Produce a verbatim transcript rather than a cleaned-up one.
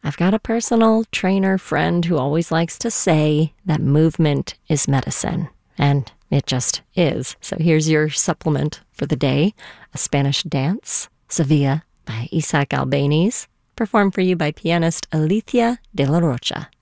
I've got a personal trainer friend who always likes to say that movement is medicine, and it just is. So here's your supplement for the day: a Spanish dance, Sevilla by Isaac Albéniz, performed for you by pianist Alicia de la Rocha.